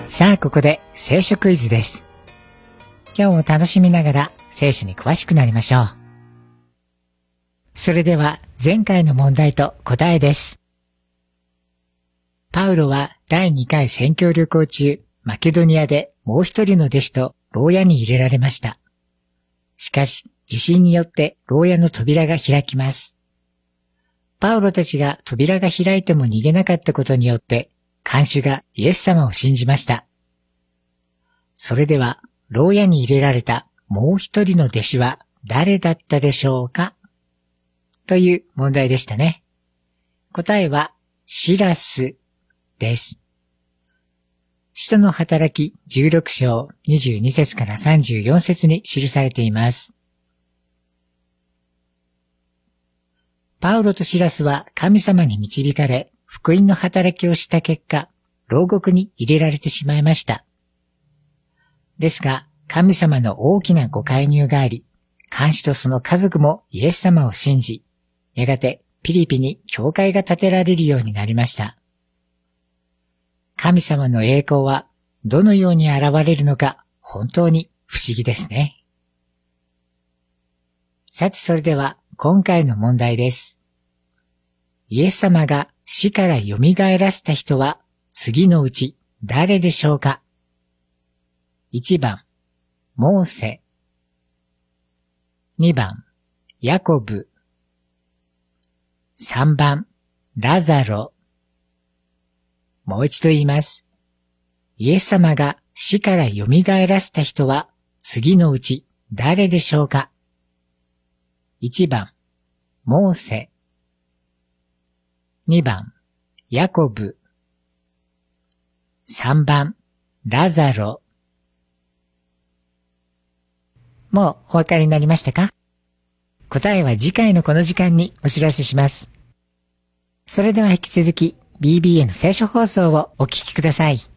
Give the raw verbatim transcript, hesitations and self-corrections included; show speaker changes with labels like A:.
A: さあ、ここで聖書クイズです。今日も楽しみながら聖書に詳しくなりましょう。それでは前回の問題と答えです。パウロはだいにかい宣教旅行中、マケドニアでもう一人の弟子と牢屋に入れられました。しかし、地震によって牢屋の扉が開きます。パウロたちが扉が開いても逃げなかったことによって、看守がイエス様を信じました。それでは、牢屋に入れられたもう一人の弟子は誰だったでしょうか？という問題でしたね。答えは、シラスです。使徒の働きじゅうろくしょうにじゅうにせつからさんじゅうよんせつに記されています。パウロとシラスは神様に導かれ、福音の働きをした結果、牢獄に入れられてしまいました。ですが、神様の大きなご介入があり、看守とその家族もイエス様を信じ、やがてピリピに教会が建てられるようになりました。神様の栄光はどのように現れるのか本当に不思議ですね。さてそれでは今回の問題です。イエス様が死から蘇らせた人は次のうち誰でしょうか？ いち 番、モーセ。にばん、ヤコブ。さんばん、ラザロ。もう一度言います。イエス様が死から蘇らせた人は次のうち誰でしょうか？ いち 番、モーセ。にばん、ヤコブ。さんばん、ラザロ。もうお分かりになりましたか？答えは次回のこの時間にお知らせします。それでは引き続き ビービーエー の聖書放送をお聞きください。